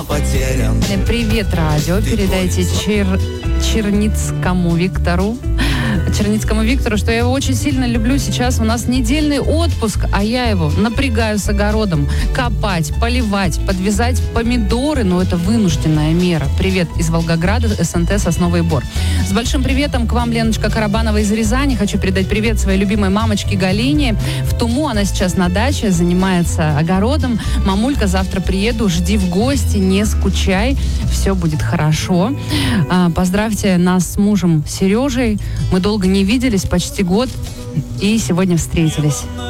Привет, радио. Передайте Черницкому Виктору, что я его очень сильно люблю. Сейчас у нас недельный отпуск, а я его напрягаю с огородом. Копать, поливать, подвязать помидоры. Но это вынужденная мера. Привет из Волгограда, СНТ «Сосновый Бор». С большим приветом к вам, Леночка Карабанова из Рязани. Хочу передать привет своей любимой мамочке Галине. В Туму она сейчас на даче, занимается огородом. Мамулька, завтра приеду, жди в гости, не скучай. Все будет хорошо. Поздравьте нас с мужем Сережей. Мы долго не виделись, почти год, и сегодня встретились.